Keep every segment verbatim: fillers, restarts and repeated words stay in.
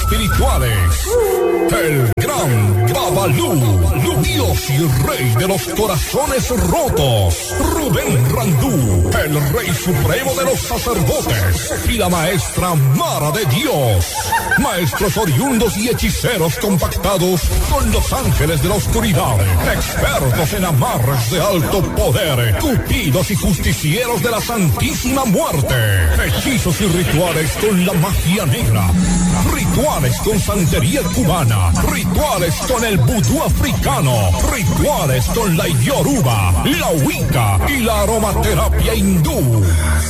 espirituales. El gran Babalú, Dios y Rey de los corazones rotos. Rubén Randú, el Rey Supremo de los sacerdotes. Y la maestra Mara de Dios. Maestros oriundos y hechiceros compactados con los ángeles de la oscuridad. Expertos en amarres de alto poder. Cupidos y justicieros de la Santísima Muerte. Hechizos y rituales con la magia negra. Rituales con santería cubana. Rituales con el vudú africano. Rituales con la yoruba, la wicca y la aromaterapia hindú.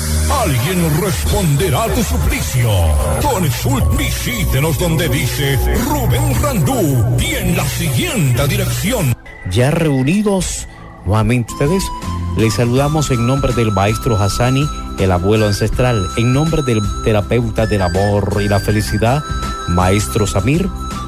Alguien responderá a tu suplicio. Consult, visítenos donde dice Rubén Randú y en la siguiente dirección. Ya reunidos nuevamente ustedes, les saludamos en nombre del maestro Hassani, el abuelo ancestral, en nombre del terapeuta del amor y la felicidad, maestro Samir,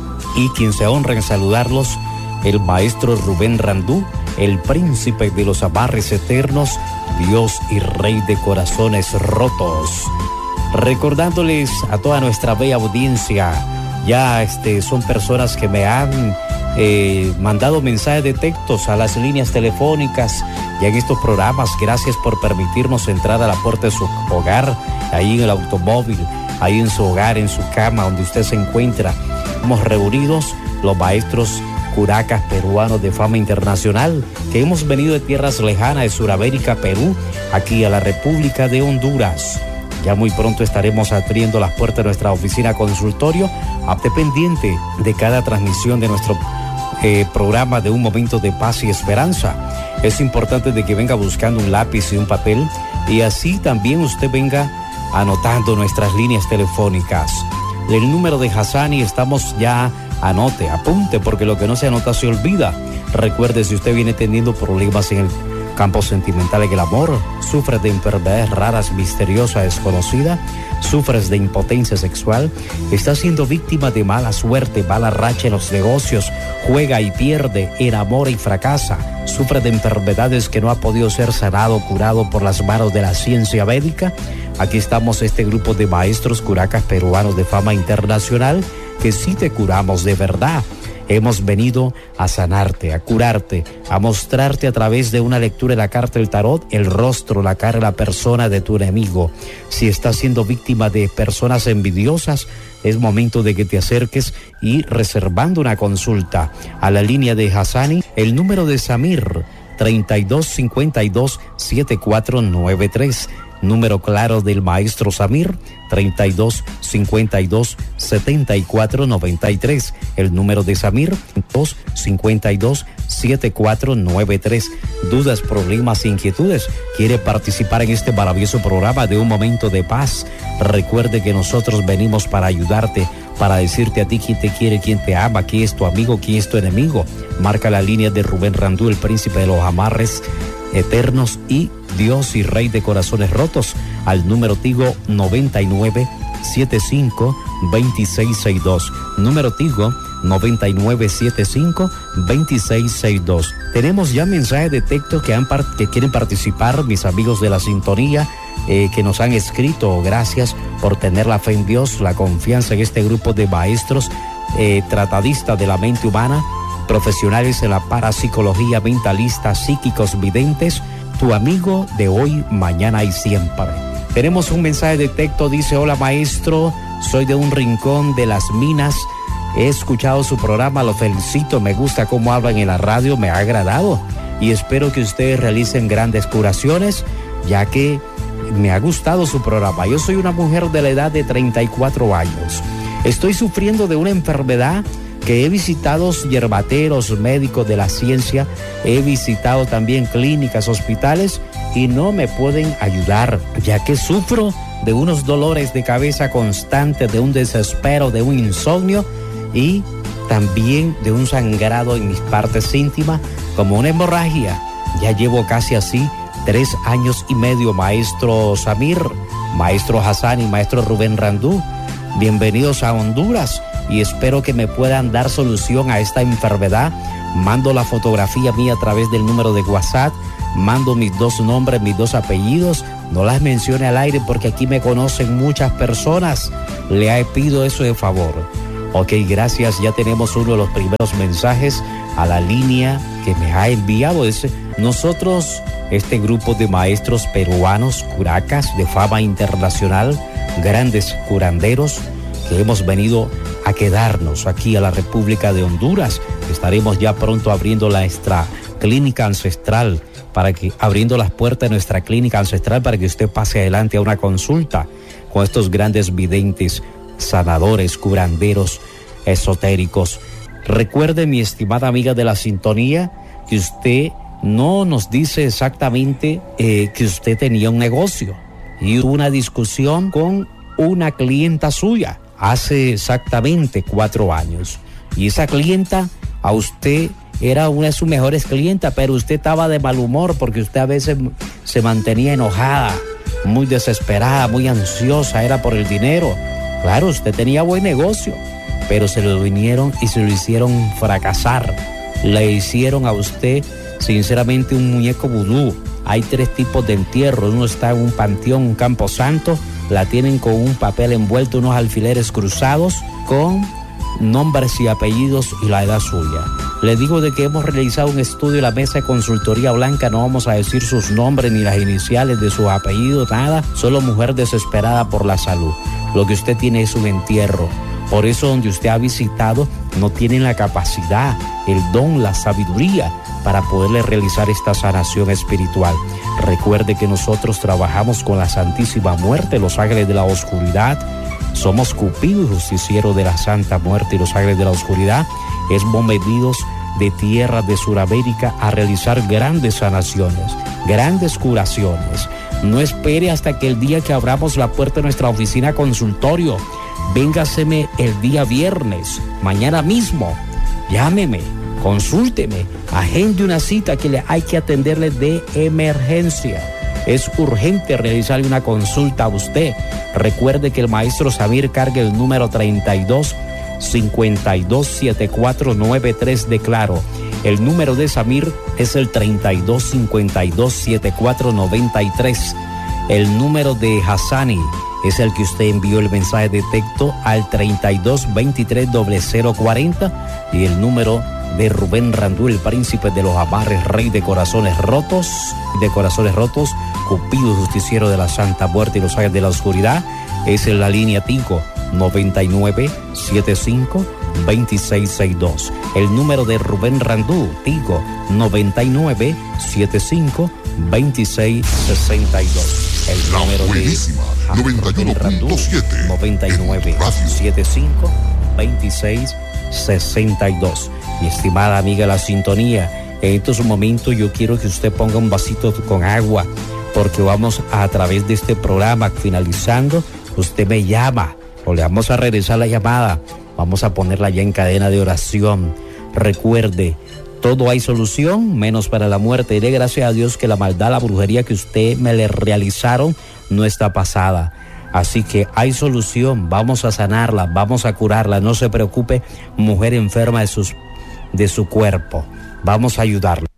y quien se honra en saludarlos, el maestro Rubén Randú, el príncipe de los amarres eternos, Dios y Rey de corazones rotos. Recordándoles a toda nuestra bella audiencia, ya este, son personas que me han eh, mandado mensajes de textos a las líneas telefónicas y en estos programas. Gracias por permitirnos entrar a la puerta de su hogar, ahí en el automóvil, ahí en su hogar, en su cama, donde usted se encuentra. Hemos reunidos los maestros curacas peruanos de fama internacional, que hemos venido de tierras lejanas de Sudamérica, Perú, aquí a la República de Honduras. Ya muy pronto estaremos abriendo las puertas de nuestra oficina consultorio, apte pendiente de cada transmisión de nuestro eh, programa de Un Momento de Paz y Esperanza. Es importante de que venga buscando un lápiz y un papel, y así también usted venga anotando nuestras líneas telefónicas. El número de Hassani estamos ya. Anote, apunte, porque lo que no se anota se olvida. Recuerde, si usted viene teniendo problemas en el campo sentimental, en el amor, sufres de enfermedades raras, misteriosas, desconocidas, sufres de impotencia sexual, estás siendo víctima de mala suerte, mala racha en los negocios, juega y pierde, enamora y fracasa, sufres de enfermedades que no ha podido ser sanado, curado por las manos de la ciencia médica. Aquí estamos, este grupo de maestros curacas peruanos de fama internacional, que sí te curamos de verdad. Hemos venido a sanarte, a curarte, a mostrarte a través de una lectura de la carta del tarot, el rostro, la cara, la persona de tu enemigo. Si estás siendo víctima de personas envidiosas, es momento de que te acerques y reservando una consulta a la línea de Hassani, el número de Samir, treinta y dos cincuenta y dos setenta y cuatro noventa y tres. Número claro del maestro Samir, treinta y dos cincuenta y dos setenta y cuatro noventa y tres. El número de Samir, dos cincuenta y dos setenta y cuatro noventa y tres. Dudas, problemas, inquietudes. ¿Quiere participar en este maravilloso programa de Un Momento de Paz? Recuerde que nosotros venimos para ayudarte, para decirte a ti quién te quiere, quién te ama, quién es tu amigo, quién es tu enemigo. Marca la línea de Rubén Randú, el príncipe de los amarres eternos y Dios y Rey de corazones rotos, al número Tigo noventa y nueve setenta y cinco veintiséis sesenta y dos. Número Tigo noventa y nueve setenta y cinco veintiséis sesenta y dos. Tenemos ya mensajes de texto que, han part- que quieren participar, mis amigos de la sintonía, eh, que nos han escrito. Gracias por tener la fe en Dios, la confianza en este grupo de maestros eh, tratadistas de la mente humana, profesionales en la parapsicología, mentalistas, psíquicos, videntes, tu amigo de hoy, mañana y siempre. Tenemos un mensaje de texto, dice: hola maestro, soy de un rincón de las minas, he escuchado su programa, lo felicito, me gusta cómo hablan en la radio, me ha agradado y espero que ustedes realicen grandes curaciones, ya que me ha gustado su programa. Yo soy una mujer de la edad de treinta y cuatro años, estoy sufriendo de una enfermedad que he visitado yerbateros, médicos de la ciencia, he visitado también clínicas, hospitales y no me pueden ayudar, ya que sufro de unos dolores de cabeza constantes, de un desespero, de un insomnio y también de un sangrado en mis partes íntimas, como una hemorragia. Ya llevo casi así tres años y medio, maestro Samir, maestro Hassani, maestro Rubén Randú. Bienvenidos a Honduras y espero que me puedan dar solución a esta enfermedad. Mando la fotografía mía a través del número de WhatsApp, mando mis dos nombres, mis dos apellidos, no las mencione al aire porque aquí me conocen muchas personas, le pido eso de favor. Ok, gracias. Ya tenemos uno de los primeros mensajes a la línea que me ha enviado. Es nosotros, este grupo de maestros peruanos, curacas de fama internacional, grandes curanderos, que hemos venido a quedarnos aquí a la República de Honduras. Estaremos ya pronto abriendo nuestra clínica ancestral, para que, abriendo las puertas de nuestra clínica ancestral para que usted pase adelante a una consulta con estos grandes videntes, sanadores, curanderos, esotéricos. Recuerde, mi estimada amiga de la sintonía, que usted no nos dice exactamente eh, que usted tenía un negocio y hubo una discusión con una clienta suya hace exactamente cuatro años. Y esa clienta a usted era una de sus mejores clientas, pero usted estaba de mal humor porque usted a veces se mantenía enojada, muy desesperada, muy ansiosa, era por el dinero. Claro, usted tenía buen negocio, pero se lo vinieron y se lo hicieron fracasar. Le hicieron a usted, sinceramente, un muñeco vudú. Hay tres tipos de entierro. Uno está en un panteón, un camposanto, la tienen con un papel envuelto, unos alfileres cruzados, con nombres y apellidos y la edad suya. Le digo de que hemos realizado un estudio en la mesa de consultoría blanca, no vamos a decir sus nombres ni las iniciales de sus apellidos, nada, solo mujer desesperada por la salud. Lo que usted tiene es un entierro. Por eso donde usted ha visitado no tienen la capacidad, el don, la sabiduría para poderle realizar esta sanación espiritual. Recuerde que nosotros trabajamos con la Santísima Muerte, los ángeles de la oscuridad. Somos Cupido y justiciero de la Santa Muerte y los ángeles de la oscuridad. Hemos venido de tierras de Sudamérica a realizar grandes sanaciones, grandes curaciones. No espere hasta que el día que abramos la puerta de nuestra oficina consultorio. Véngaseme el día viernes, mañana mismo. Llámeme, consúlteme, agende una cita que le hay que atenderle de emergencia. Es urgente realizarle una consulta a usted. Recuerde que el maestro Samir carga el número treinta y dos cincuenta y dos setenta y cuatro noventa y tres de Claro. El número de Samir es el treinta y dos cincuenta y dos setenta y cuatro noventa y tres. El número de Hassani es el que usted envió el mensaje de texto al treinta y dos veintitrés cero cero cuarenta. Y el número de Rubén Randú, el príncipe de los amarres, rey de corazones rotos, de corazones rotos, Cupido justiciero de la Santa Muerte y los ángeles de la oscuridad, es en la línea Tico noventa y nueve setenta y cinco veintiséis sesenta y dos. El número de Rubén Randú, Tico noventa y nueve setenta y cinco veintiséis sesenta y dos. El la número buenísima de noventa y uno punto siete noventa y nueve setenta y cinco veintiséis sesenta y dos. Mi estimada amiga la sintonía, en estos momentos yo quiero que usted ponga un vasito con agua, porque vamos a, a través de este programa, finalizando, usted me llama o le vamos a regresar la llamada, vamos a ponerla ya en cadena de oración. Recuerde, todo hay solución, menos para la muerte. Y dé gracias a Dios que la maldad, la brujería que usted me le realizaron no está pasada. Así que hay solución, vamos a sanarla, vamos a curarla. No se preocupe, mujer enferma de, sus, de su cuerpo. Vamos a ayudarla.